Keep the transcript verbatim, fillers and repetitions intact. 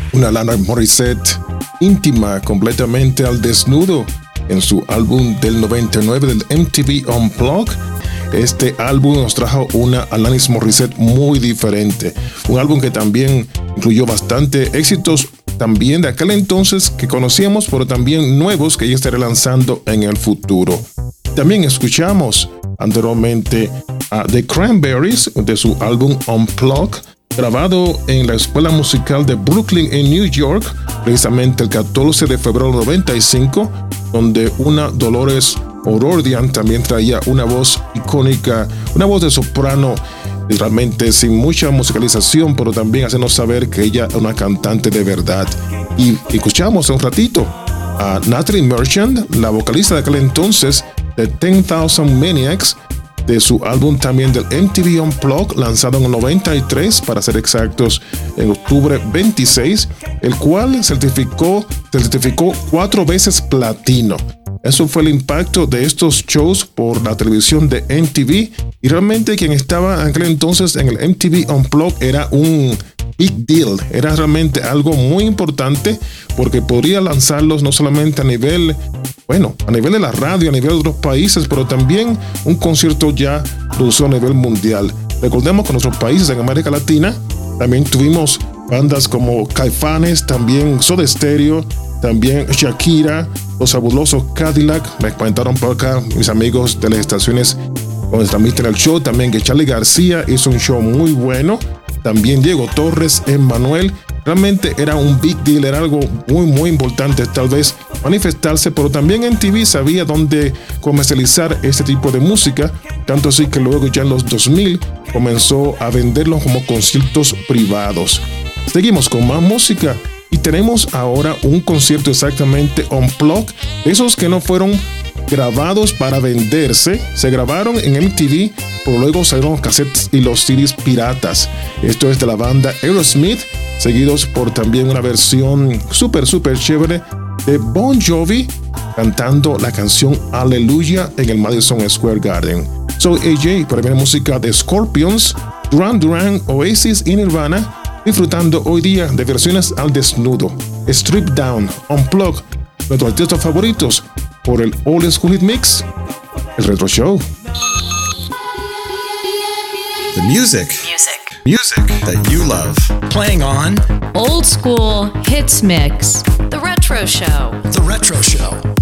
una Alanis Morissette íntima, completamente al desnudo, en su álbum del noventa y nueve del M T V Unplugged. Este álbum nos trajo una Alanis Morissette muy diferente, un álbum que también incluyó bastante éxitos también de aquel entonces que conocíamos, pero también nuevos que ella estará lanzando en el futuro. También escuchamos anteriormente a The Cranberries de su álbum Unplugged, grabado en la Escuela Musical de Brooklyn en New York, precisamente el catorce de febrero del noventa y cinco, donde una Dolores O'Riordan también traía una voz icónica, una voz de soprano, realmente sin mucha musicalización, pero también hacernos saber que ella es una cantante de verdad. Y escuchamos un ratito a Natalie Merchant, la vocalista de aquel entonces de ten thousand Maniacs, de su álbum también del M T V Unplugged, lanzado en el noventa y tres, para ser exactos, en octubre veintiséis, el cual certificó, certificó cuatro veces platino. Eso fue el impacto de estos shows por la televisión de M T V, y realmente quien estaba en aquel entonces en el M T V Unplugged era un big deal, era realmente algo muy importante, porque podría lanzarlos no solamente a nivel, bueno, a nivel de la radio, a nivel de otros países, pero también un concierto ya producido a nivel mundial. Recordemos que en nuestros países, en América Latina, también tuvimos bandas como Caifanes, también Soda Stereo, también Shakira, los fabulosos Cadillac. Me comentaron por acá mis amigos de las estaciones donde transmiten el show, también que Charly García hizo un show muy bueno, también Diego Torres, Emmanuel. Realmente era un big deal, era algo muy muy importante tal vez manifestarse, pero también M T V sabía dónde comercializar este tipo de música, tanto así que luego ya en los dos mil comenzó a venderlos como conciertos privados. Seguimos con más música y tenemos ahora un concierto exactamente unplugged, esos que no fueron grabados para venderse, se grabaron en M T V, pero luego salieron los cassettes y los C Ds piratas. Esto es de la banda Aerosmith, seguidos por también una versión súper súper chévere de Bon Jovi cantando la canción Hallelujah en el Madison Square Garden. Soy A J, para ver música de Scorpions, Duran Duran, Oasis y Nirvana, disfrutando hoy día de versiones al desnudo, Strip Down, Unplugged, nuestros artistas favoritos, por el Old School Hit Mix, el Retro Show. The music. Music. Music that you love. Playing on Old School Hits Mix, the Retro Show. The Retro Show.